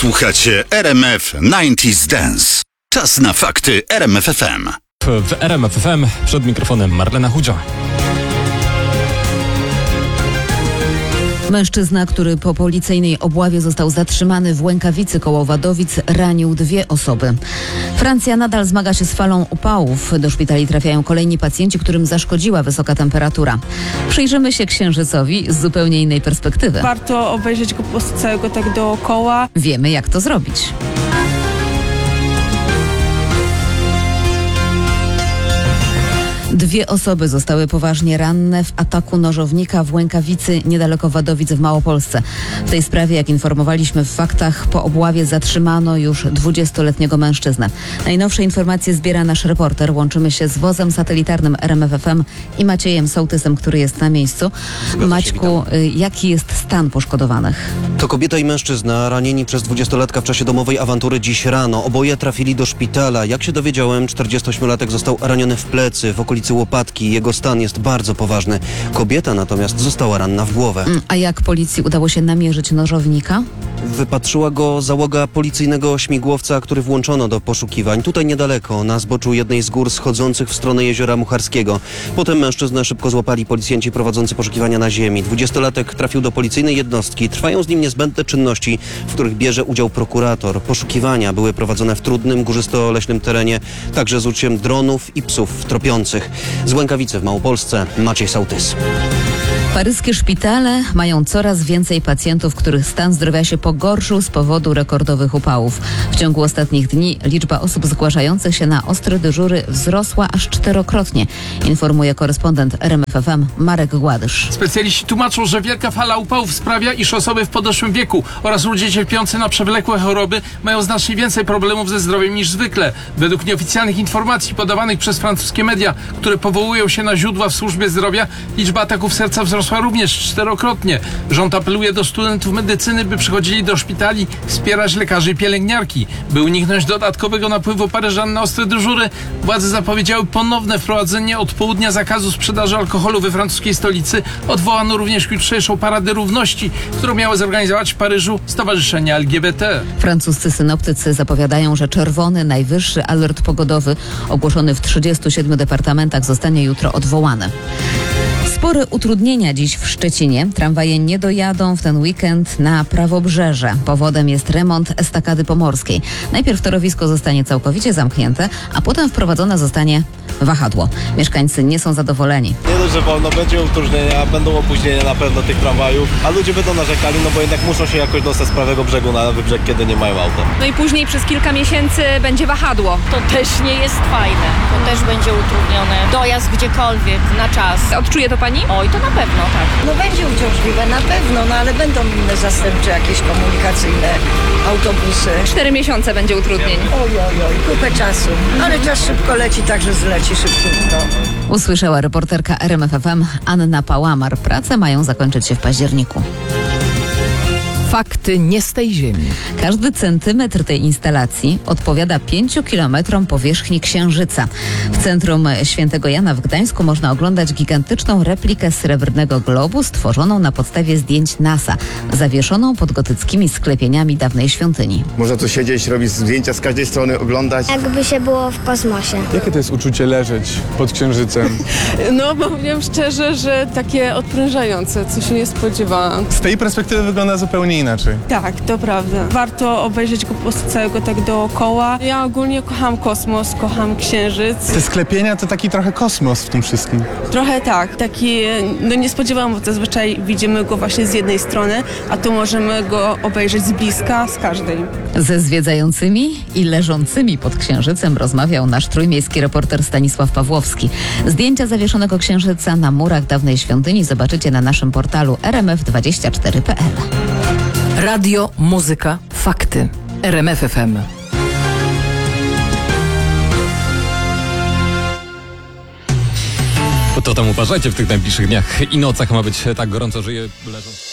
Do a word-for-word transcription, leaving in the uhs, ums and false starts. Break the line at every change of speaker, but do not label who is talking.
Słuchacie R M F dziewięćdziesiąt Dance. Czas na fakty R M F F M.
W R M F F M przed mikrofonem Marlena Chudzia.
Mężczyzna, który po policyjnej obławie został zatrzymany w Łękawicy koło Wadowic, ranił dwie osoby. Francja nadal zmaga się z falą upałów. Do szpitali trafiają kolejni pacjenci, którym zaszkodziła wysoka temperatura. Przyjrzymy się Księżycowi z zupełnie innej perspektywy.
Warto obejrzeć go po całego tak dookoła.
Wiemy, jak to zrobić. Dwie osoby zostały poważnie ranne w ataku nożownika w Łękawicy niedaleko Wadowic w Małopolsce. W tej sprawie, jak informowaliśmy w faktach, po obławie zatrzymano już dwudziestoletniego mężczyznę. Najnowsze informacje zbiera nasz reporter. Łączymy się z wozem satelitarnym R M F F M i Maciejem Sołtysem, który jest na miejscu. Maćku, jaki jest stan poszkodowanych?
To kobieta i mężczyzna ranieni przez dwudziestolatka w czasie domowej awantury dziś rano. Oboje trafili do szpitala. Jak się dowiedziałem, czterdziestoośmiolatek został raniony w plecy, w okolicy łopatki. Jego stan jest bardzo poważny. Kobieta natomiast została ranna w głowę.
A jak policji udało się namierzyć nożownika?
Wypatrzyła go załoga policyjnego śmigłowca, który włączono do poszukiwań. Tutaj niedaleko, na zboczu jednej z gór schodzących w stronę jeziora Mucharskiego. Potem mężczyznę szybko złapali policjanci prowadzący poszukiwania na ziemi. Dwudziestolatek trafił do policyjnej jednostki. Trwają z nim niezbędne czynności, w których bierze udział prokurator. Poszukiwania były prowadzone w trudnym, górzysto-leśnym terenie, także z użyciem dronów i psów tropiących. Z Łękawicy w Małopolsce, Maciej Sołtys.
Paryskie szpitale mają coraz więcej pacjentów, których stan zdrowia się pogorszył z powodu rekordowych upałów. W ciągu ostatnich dni liczba osób zgłaszających się na ostre dyżury wzrosła aż czterokrotnie, informuje korespondent R M F F M Marek Gładysz.
Specjaliści tłumaczą, że wielka fala upałów sprawia, iż osoby w podeszłym wieku oraz ludzie cierpiący na przewlekłe choroby mają znacznie więcej problemów ze zdrowiem niż zwykle. Według nieoficjalnych informacji podawanych przez francuskie media, które powołują się na źródła w służbie zdrowia, liczba ataków serca wzrosła również czterokrotnie. Rząd apeluje do studentów medycyny, by przychodzili do szpitali wspierać lekarzy i pielęgniarki. By uniknąć dodatkowego napływu paryżan na ostre dyżury, władze zapowiedziały ponowne wprowadzenie od południa zakazu sprzedaży alkoholu we francuskiej stolicy. Odwołano również jutrzejszą Paradę Równości, którą miało zorganizować w Paryżu Stowarzyszenie L G B T.
Francuscy synoptycy zapowiadają, że czerwony, najwyższy alert pogodowy ogłoszony w trzydziestu siedmiu departamentach zostanie jutro odwołany. Spore utrudnienia dziś w Szczecinie. Tramwaje nie dojadą w ten weekend na Prawobrzeże. Powodem jest remont estakady pomorskiej. Najpierw torowisko zostanie całkowicie zamknięte, a potem wprowadzone zostanie wahadło. Mieszkańcy nie są zadowoleni.
Nie dość, że wolno, będzie utrudnienia, będą opóźnienia na pewno tych tramwajów, a ludzie będą narzekali, no bo jednak muszą się jakoś dostać z prawego brzegu na lewy brzeg, kiedy nie mają auta.
No i później przez kilka miesięcy będzie wahadło.
To też nie jest fajne. To też będzie utrudnione. Dojazd gdziekolwiek na czas.
Odczuje to pani?
Oj, to na pewno, tak.
No będzie uciążliwe, na pewno, no ale będą inne zastępcze jakieś komunikacyjne autobusy.
Cztery miesiące będzie utrudnień.
Oj, oj, oj, kupę czasu. Ale czas szybko leci, także zleci szybciutko.
Usłyszała reporterka R M F F M Anna Pałamar. Prace mają zakończyć się w październiku.
Fakty nie z tej ziemi.
Każdy centymetr tej instalacji odpowiada pięciu kilometrom powierzchni Księżyca. W centrum Świętego Jana w Gdańsku można oglądać gigantyczną replikę srebrnego globu stworzoną na podstawie zdjęć NASA, zawieszoną pod gotyckimi sklepieniami dawnej świątyni.
Można tu siedzieć, robić zdjęcia z każdej strony, oglądać.
Jakby się było w kosmosie.
Jakie to jest uczucie leżeć pod Księżycem?
No, powiem szczerze, że takie odprężające, co się nie spodziewałam.
Z tej perspektywy wygląda zupełnie inaczej.
Tak, to prawda. Warto obejrzeć go po całego tak dookoła. Ja ogólnie kocham kosmos, kocham księżyc.
Te sklepienia to taki trochę kosmos w tym wszystkim.
Trochę tak, taki, no nie spodziewałam, bo zazwyczaj widzimy go właśnie z jednej strony, a tu możemy go obejrzeć z bliska, z każdej.
Ze zwiedzającymi i leżącymi pod Księżycem rozmawiał nasz trójmiejski reporter Stanisław Pawłowski. Zdjęcia zawieszonego Księżyca na murach dawnej świątyni zobaczycie na naszym portalu R M F dwadzieścia cztery kropka p l.
Radio, muzyka, fakty. R M F F M.
To tam uważajcie w tych najbliższych dniach i nocach. Ma być tak gorąco, że je leżą.